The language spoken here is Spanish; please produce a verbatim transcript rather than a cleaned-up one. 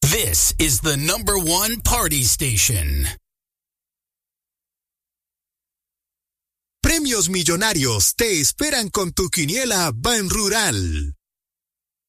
This is the number one party station. Premios millonarios te esperan con tu quiniela Ban Rural.